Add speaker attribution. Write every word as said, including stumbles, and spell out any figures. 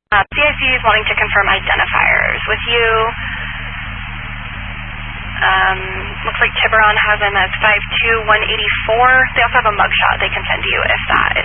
Speaker 1: Uh, C I C is wanting to confirm identifiers with you. Um, looks like Tiburon has him as five two, one eighty-four. They also have a mugshot they can send you if that